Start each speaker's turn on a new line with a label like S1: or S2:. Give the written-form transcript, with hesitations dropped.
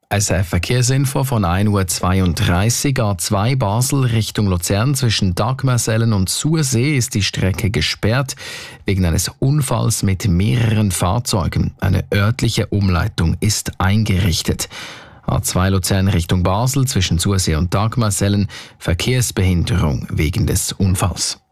S1: Eine Verkehrsinfo von 1:32 Uhr, A2 Basel Richtung Luzern. Zwischen Dagmersellen und Sursee ist die Strecke gesperrt wegen eines Unfalls mit mehreren Fahrzeugen. Eine örtliche Umleitung ist eingerichtet. A2 Luzern Richtung Basel zwischen Sursee und Dagmersellen Verkehrsbehinderung wegen des Unfalls.